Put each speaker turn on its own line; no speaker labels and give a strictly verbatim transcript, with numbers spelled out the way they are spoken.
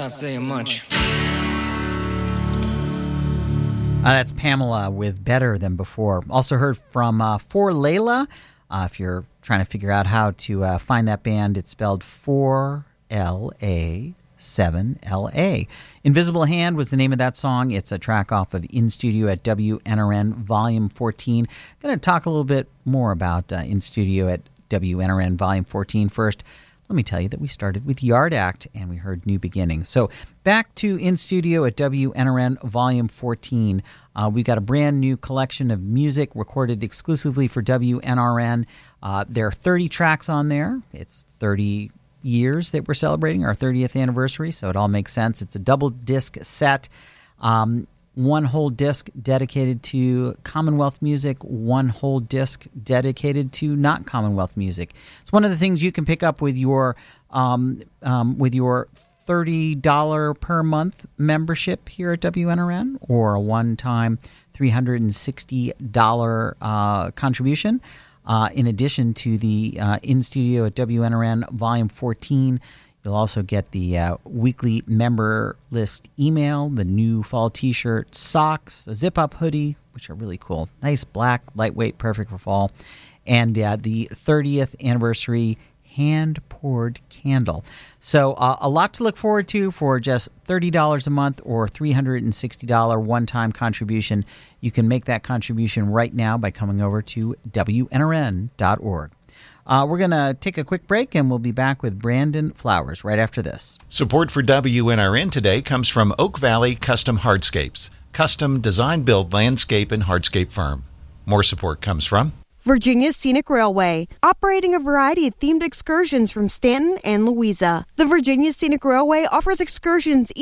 not saying much.
Uh, that's Pamela with Better Than Before. Also heard from uh, For Layla. Uh, if you're trying to figure out how to uh, find that band, it's spelled four L A seven L A. Invisible Hand was the name of that song. It's a track off of In Studio at W N R N Volume fourteen. I'm going to talk a little bit more about uh, In Studio at W N R N Volume fourteen first. Let me tell you that we started with Yard Act and we heard New Beginnings. So back to In Studio at W N R N Volume fourteen. Uh, we've got a brand new collection of music recorded exclusively for W N R N. Uh, there are thirty tracks on there. It's thirty years that we're celebrating, our thirtieth anniversary, so it all makes sense. It's a double disc set. Um, one whole disc dedicated to Commonwealth music, one whole disc dedicated to not Commonwealth music. It's one of the things you can pick up with your um, um, with your thirty dollars per month membership here at W N R N, or a one-time three hundred sixty dollars uh, contribution. Uh, in addition to the uh, In Studio at W N R N Volume fourteen, you'll also get the uh, weekly member list email, the new fall T-shirt, socks, a zip-up hoodie, which are really cool. Nice black, lightweight, perfect for fall. And uh, the thirtieth anniversary hand-poured candle. So uh, a lot to look forward to for just thirty dollars a month or three hundred sixty dollars one-time contribution. You can make that contribution right now by coming over to W N R N dot org. Uh, we're going to take a quick break, and we'll be back with Brandon Flowers right after this.
Support for W N R N today comes from Oak Valley Custom Hardscapes, custom design-build landscape and hardscape firm. More support comes from
Virginia Scenic Railway, operating a variety of themed excursions from Stanton and Louisa. The Virginia Scenic Railway offers excursions